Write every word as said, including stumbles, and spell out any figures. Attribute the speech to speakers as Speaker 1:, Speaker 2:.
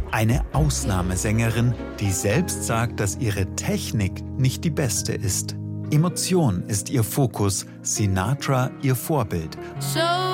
Speaker 1: Eine Ausnahmesängerin, die selbst sagt, dass ihre Technik nicht die beste ist. Emotion ist ihr Fokus, Sinatra ihr Vorbild.
Speaker 2: So